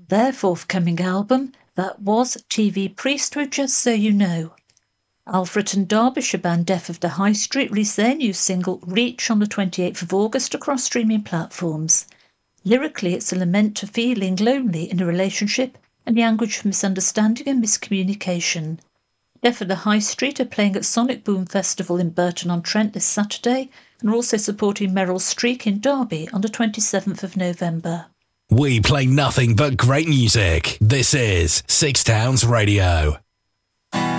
their forthcoming album, that was TV Priesthood, Just So You Know. Alfred and Derbyshire band Death of the High Street released their new single Reach on the 28th of August across streaming platforms. Lyrically, it's a lament to feeling lonely in a relationship and the anguish of misunderstanding and miscommunication. Death of the High Street are playing at Sonic Boom Festival in Burton-on-Trent this Saturday and are also supporting Meryl Streep in Derby on the 27th of November. We play nothing but great music. This is Six Towns Radio.